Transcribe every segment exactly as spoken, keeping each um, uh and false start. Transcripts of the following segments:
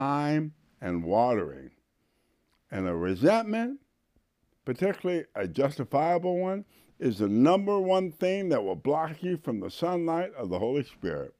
time and watering. And a resentment, particularly a justifiable one, is the number one thing that will block you from the sunlight of the Holy Spirit.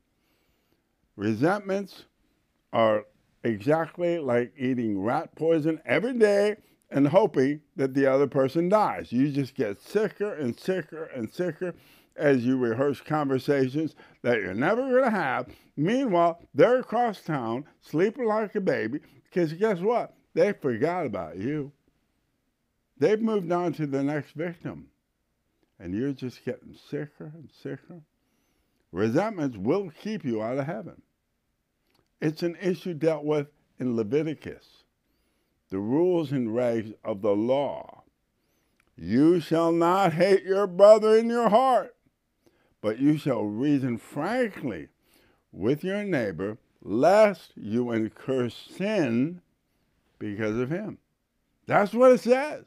Resentments are exactly like eating rat poison every day and hoping that the other person dies. You just get sicker and sicker and sicker as you rehearse conversations that you're never going to have. Meanwhile, they're across town sleeping like a baby because guess what? They forgot about you. They've moved on to the next victim. And you're just getting sicker and sicker. Resentments will keep you out of heaven. It's an issue dealt with in Leviticus, the rules and regs of the law. You shall not hate your brother in your heart, but you shall reason frankly with your neighbor, lest you incur sin because of him. That's what it says.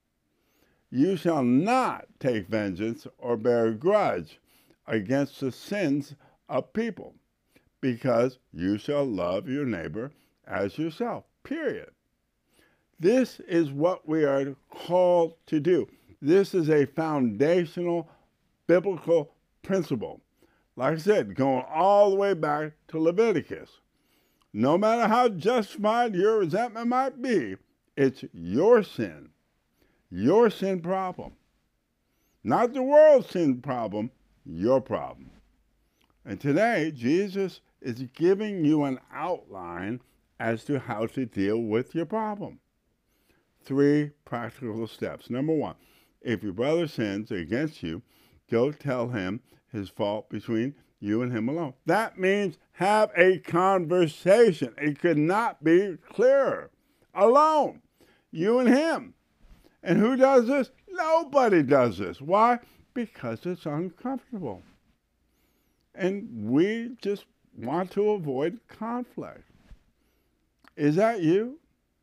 You shall not take vengeance or bear a grudge against the sins of people, because you shall love your neighbor as yourself, period. This is what we are called to do. This is a foundational biblical principle. Like I said, going all the way back to Leviticus. No matter how justified your resentment might be, it's your sin, your sin problem. Not the world's sin problem, your problem. And today, Jesus is giving you an outline as to how to deal with your problem. Three practical steps. Number one, if your brother sins against you, go tell him his fault between you and him alone. That means have a conversation. It could not be clearer. Alone, you and him. And who does this? Nobody does this. Why? Because it's uncomfortable. And we just want to avoid conflict. Is that you?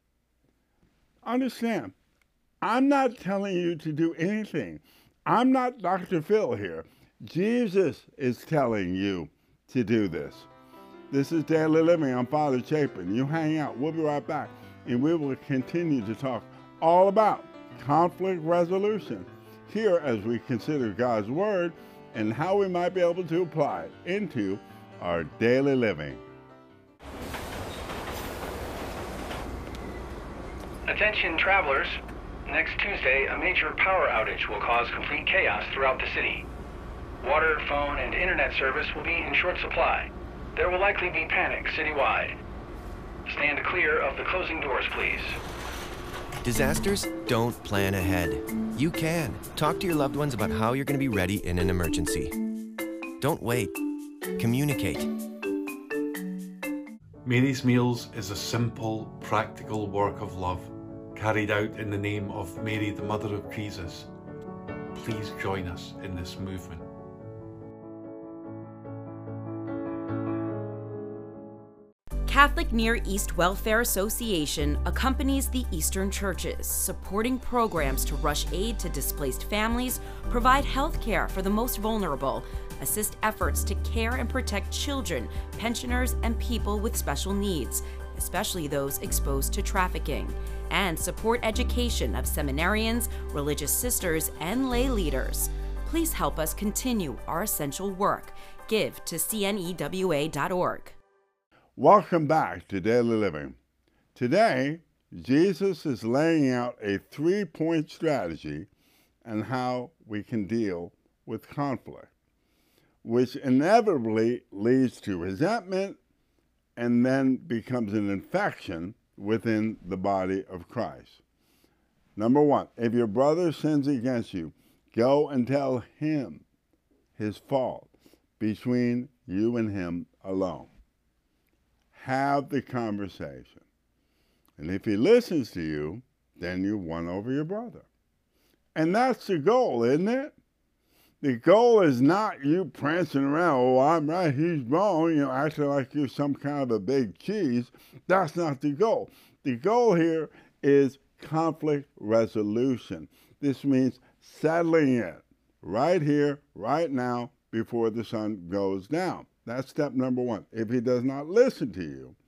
Understand, I'm not telling you to do anything. I'm not Doctor Phil here. Jesus is telling you to do this. This is Daily Living. I'm Father Chapin. You hang out. We'll be right back. And we will continue to talk all about conflict resolution here as we consider God's Word and how we might be able to apply it into our daily living. Attention travelers, next Tuesday a major power outage will cause complete chaos throughout the city. Water, phone, and internet service will be in short supply. There will likely be panic citywide. Stand clear of the closing doors, please. Disasters don't plan ahead. You can. Talk to your loved ones about how you're going to be ready in an emergency. Don't wait. Communicate. Mary's Meals is a simple, practical work of love carried out in the name of Mary, the Mother of Jesus. Please join us in this movement. Catholic Near East Welfare Association accompanies the Eastern churches, supporting programs to rush aid to displaced families, provide health care for the most vulnerable, assist efforts to care and protect children, pensioners, and people with special needs, especially those exposed to trafficking, and support education of seminarians, religious sisters, and lay leaders. Please help us continue our essential work. Give to C N E W A dot org. Welcome back to Daily Living. Today, Jesus is laying out a three-point strategy on how we can deal with conflict, which inevitably leads to resentment and then becomes an infection within the body of Christ. Number one, if your brother sins against you, go and tell him his fault between you and him alone. Have the conversation. And if he listens to you, then you've won over your brother. And that's the goal, isn't it? The goal is not you prancing around, oh, I'm right, he's wrong, you know, acting like you're some kind of a big cheese. That's not the goal. The goal here is conflict resolution. This means settling it right here, right now, before the sun goes down. That's step number one. If he does not listen to you,